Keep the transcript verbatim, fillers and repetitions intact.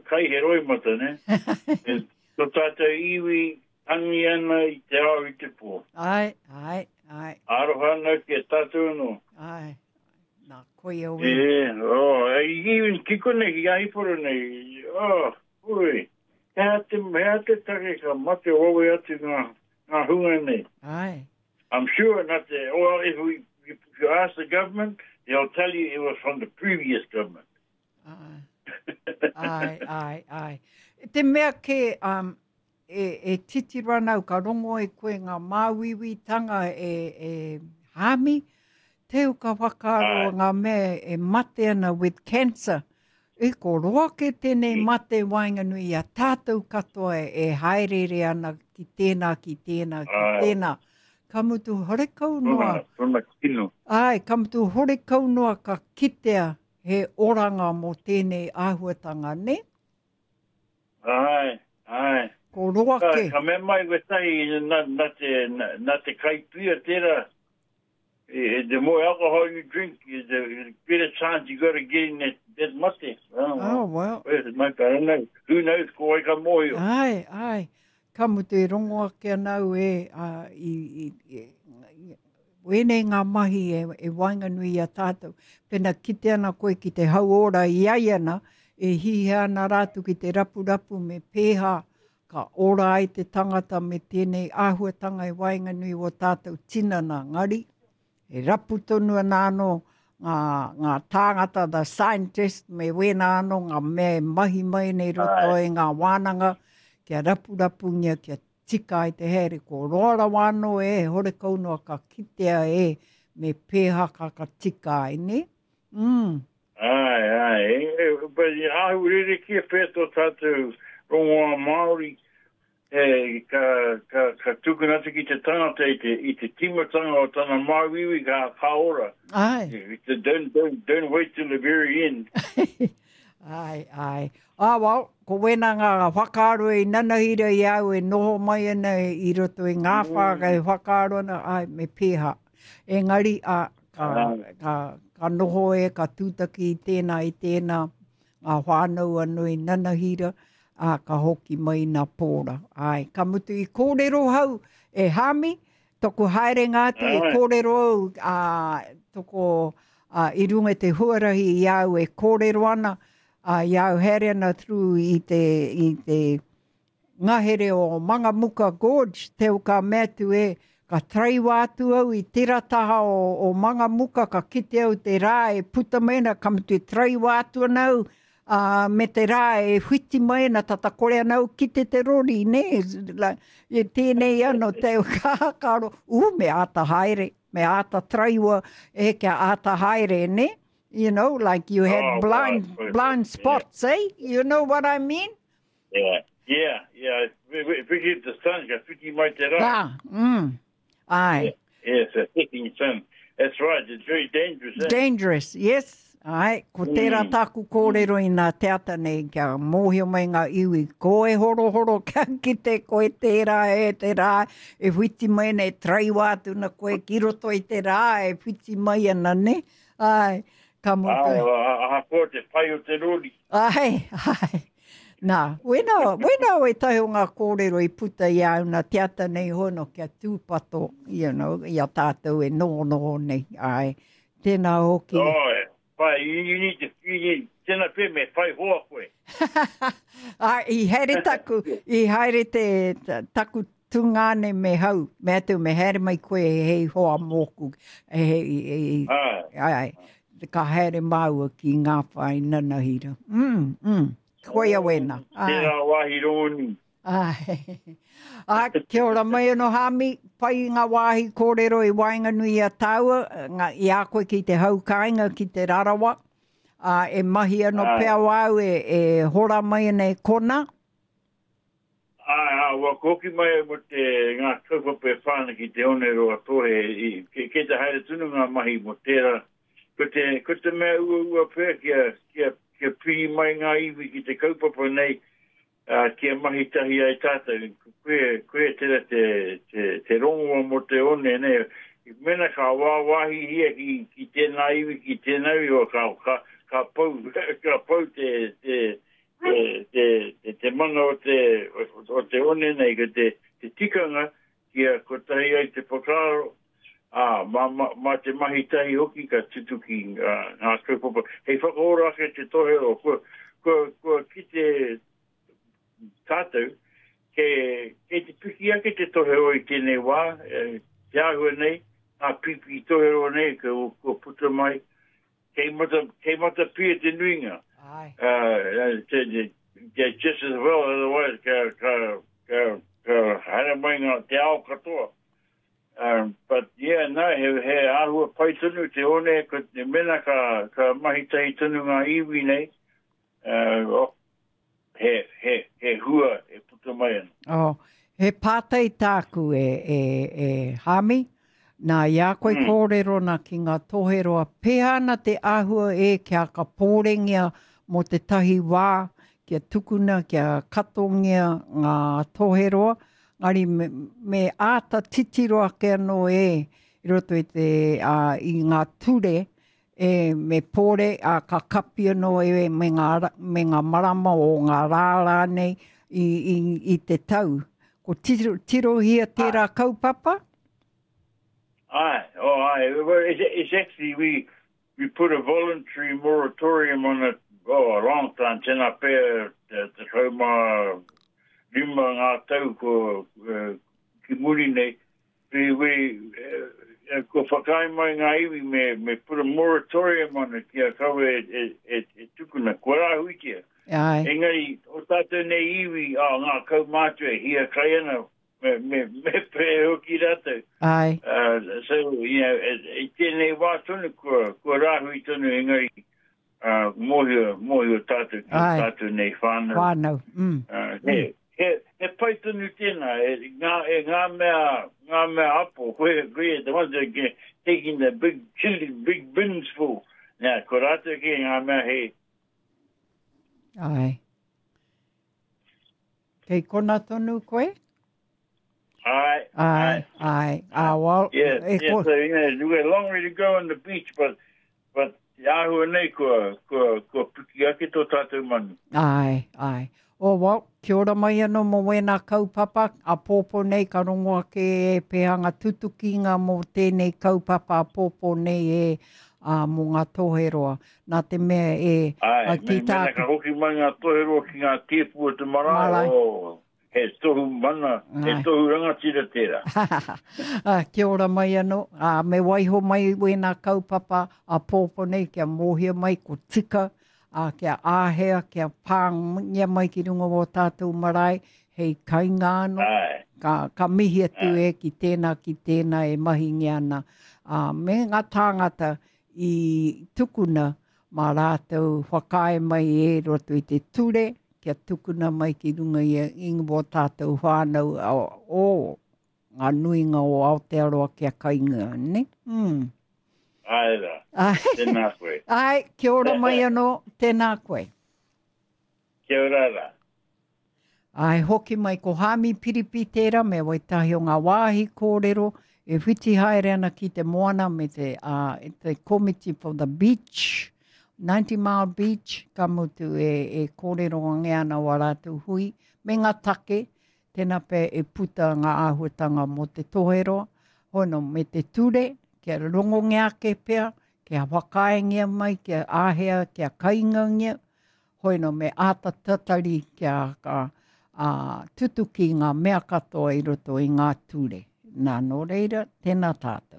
kai he roi mata, ne? E to tātou iwi tangi ana i te ao i te pō. Ai, ai, ai. Aroha ana ki e tātou no. Ai, nā koe au E, oh, e iwi kikone ki aiporo nei. Oh, ui. Hea te, hea te take ka mate owe atu ngā, ngā hunga nei. Ai. I'm sure not the, well, if we, if you ask the government, they'll tell you it was from the previous government. Ai, ai, ai, ai. Te mea ke um, e, e titira nau ka rongo e koe ngā māwiwi tanga e, e hami, teo ka whakaro ngā mea e mate ana with cancer. E ko roa ke tēnei mate wainganui a tātou katoa e haerere ana ki tēnā, ki tēnā, ki tēnā. Ka mutu hore kaunua. Tuna kino. Ai, ka mutu hore kaunua ka kitea he oranga mo tēnei āhuatanga, ne? Ai, ai. Ko roa Ka, ke. ka me mai we tai na, na, te, na, na te kaipia tera. E, the more alcohol you drink, the better chance you got to get in that, that mate. Oh, Oh, well. My God, who knows ko ai ka mohi. Ai, ai. Ka mutu e rongo ake anau e, uh, i, i, i, wene ngā mahi e, e wainganui a tātou. Pena kite ana koe ki te hauora i ai ana, e hihe ana rātu ki te rapu-rapu me pēha, ka ora ai te tangata me tēnei āhuatanga e wainganui o tātou tinana ngari. E rapu tonu ana anō ngā, ngā tāngata, the scientist, me wena anō ngā me mahi mai nei roto e ngā wānanga, kia rapu-rapu ngia, kia tika i te here. Ko roara wāno e, hore kaunua ka kitea e, me pēha ka ka tika ai, ne? Mm. Ai, ai. But ahu rere kia wheto tātou rongoa Māori, e ka, ka, ka tukunata ki te tangata i te, i te timatanga o tana māwiwi ka kaora. Ai. Don't, don't, don't wait till the very end. Ai, ai. Ah, well, ko wena ngā whakaaro e nanahira i au e noho mai ana i roto i ngā whaka e whakaaro ana, ai, me pēha. Engari, a, ka, ka, ka noho e, ka tūtaki i tēnā i tēnā, a whānau anui nanahira, a ka hoki mai nā pōra. Ai, ka mutu i kōrero hau e hami, toko haere ngāti e kōrero au, a, toko a, i runga te huarahi i au e kōrero ana, a iau here ana through i te, i te ngahere o Mangamuka Gorge, te o ka mea tu e, ka trai wātu au i tera taha o, o Mangamuka, ka kite au te rā e puta mena, ka mutu e trai wātu anau, uh, me te rā e whiti mai na tata kore anau ki te te rori, ne? La, e tēnei ano te o kākaro, u me āta haere, me āta traiwa e kia āta haere, ne? You know, like you had oh, blind wow. blind spots, yeah. eh? You know what I mean? Yeah, yeah, yeah. Whiti the sun, ka whiti mai te rā. Ah, mm. Ai. Yeah, yeah, it's a hitting sun. That's right, it's very dangerous. Eh? Dangerous, yes. Ai, ko tērā mm. tāku kōrero i nā te ata nei, kia mōhio mai ngā iwi, ko e horo horo kia ki te koe tērā e te rā, e whiti mai nei trai wātu na koe ki roto i te rā, e whiti mai ana, ne? Ai, ka motu. Ai, aha ko te whai o te rori. Ai, ai. Nā, wena, wena o e tahi o ngā kōrero i puta i au na te ata nei hono kia tūpato, you know, i a tātou e no no nei, ai. Tēnā hoki. Oh, Pai, you need to, you need, tēnā pē me whai hoa koe. Ai, i haere taku, i haere te taku tungane me hau, me atu me haere mai koe hei hoa mōku. E, e, e, ai, ai, ka haere maua ki ngā whai nanahira. Mm, mm, koe a wena. Tēnā wāhi rōni. Ai, ai, kia ora mai anō hami, pai ngā wāhi kōrero i Wainganui a Taua, ngā, i a koe ki te haukainga ki te rarawa, uh, e mahi anō uh, pēa wau e, e hora mai ana e kona. Ai, ai, wa koki mai mo te ngā kaupapa e whāna ki te onero a tohe, i, ke, ke te haere tunu ngā mahi mo tēra, ko te, ko te mea ua ua pēa kia, kia, kia piri mai ngā iwi ki te kaupapa nei, Uh, kia mahi tahi ai tata, koe, koe tera te, te, te rongoa mo te one, ne, mena ka wāwahi hia ki, ki tēnā iwi, ki tēnā iwi, o ka, ka, ka pau, ka pau te, te, te, te, te manga o te, o te one nei, ka te, te tikanga, kia ko tahi ai te whakaro, ah, ma, ma, ma te mahi tahi hoki ka tutuki uh, ngā kaupapa. Hei whakaorake te tohero, ko, ko, ko ki te tātou, ke, ke te piki ake te tohero i tēnei wā, e, te ahua nei, a pipi tohero nei, ko, ko puta mai, kei mata, kei mata pia te nuinga. Ai. Uh, te, te, te, just as well, otherwise, ka, ka, ka, ka, hana mai ngā te ao katoa. Um, but yeah, no, he, he ahua pai tunu te one, ko te mena ka, ka mahi tahi tunu ngā iwi nei, uh, oh, he, he, he hua e puta mai ana. Oh, he pātai tāku e, e, e Hami, nā ia koe mm. kōrero na ki ngā toheroa. Pēhā na te ahua e kia ka pōrengia mo te tahi wā, kia tukuna, kia katongia ngā toheroa. Ngari me, me āta titiroa ke anō e, i roto i te, uh, i ngā ture, e me pōre a uh, ka kapi anō e me ngā, me ngā marama o ngā rāra nei i, i, i te tau. Ko tiro, tirohia tērā kaupapa? Aye, oh aye. Well, it's, it's actually, we, we put a voluntary moratorium on it, oh, a long time, tēnā pēr, te, te kaumā, lima ngā tau ko uh, ki muri nei. We, we, uh, ko whakai mai ngā iwi me, me put a moratorium on it kia kawe e, e, e, e tukuna. Kua rā hui kia. Ai. Engari, o tātou nei iwi, oh, ngā kau mātua, hia kai ana, me, me, me pe hoki rātou. Ai. Uh, so, you know, e, e tēnei wā tonu kua, kua rā hui tonu engari, uh, mohio, mohio tātou, tātou nei whānau. Whānau, mm. Uh, he, He, he pai tonu tēnā, e ngā, e ngā mea, ngā mea apo, koe, koe, the ones that are taking the big chili, big bins full. Nā, ko rātou ke ngā mea he. Ai. Kei kona tonu koe? Ai, ai. Ai, ah, well. Yeah, e yeah, so, you know, you got a long way to go on the beach, but, but, ahua nei ko, ko, ko piki ake tō tātou manu. Ai, ai. O wau, kia ora mai anō mo wēnā kaupapa, a pōpō nei ka rongoa ke e pēhanga tutukinga mō tēnei kaupapa a pōpō nei e uh, mō ngā toheroa. Nā te mea e... Ai, me, mena ka hoki mai ngā toheroa ki ngā tiepua te marae, o he tohu mana, he tohu rangatira tērā. uh, kia ora mai anō, uh, me waiho mai wēnā kaupapa a pōpō nei kia mōhia mai ko tika, a kia āhea, kia pāngia mai ki runga o tātou marae, hei kaingāno, ka, ka mihi atu e ki tēnā, ki tēnā e mahi ngiana. Uh, me ngā tāngata i tukuna, mā rātou whakae mai e roto i te ture, kia tukuna mai ki runga i ingo o tātou whānau o, o ngā nuinga o Aotearoa kia kainga, ne? Mm. Ai rā, tēnā koe. Ai, kia ora mai anō, tēnā koe. Kia ora rā. Ai, hoki mai ko Hami Piripi tērā, me wai tahi o ngā wāhi kōrero, e whiti haere ana ki te moana me te, uh, te committee for the beach, ninety mile beach, ka mutu e, e kōrero ngā ana wa rātou hui, me ngā take, tēnā pe e puta ngā āhuatanga mo te toheroa, hono me te ture, kia rongo ngea ke pea, kia whakaengia mai, kia āhea, kia kaingangia, hoi no me āta tatari kia ka uh, tutuki ngā mea katoa i roto i ngā ture. Nā no reira, tēnā tātou.